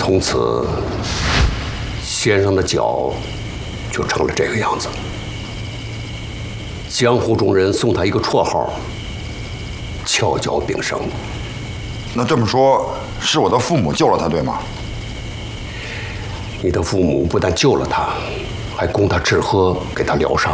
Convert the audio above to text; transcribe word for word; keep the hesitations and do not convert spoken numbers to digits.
从此，先生的脚就成了这个样子。江湖中人送他一个绰号——翘脚秉生。 那这么说，是我的父母救了他，对吗？ 你的父母不但救了他，还供他吃喝，给他疗伤。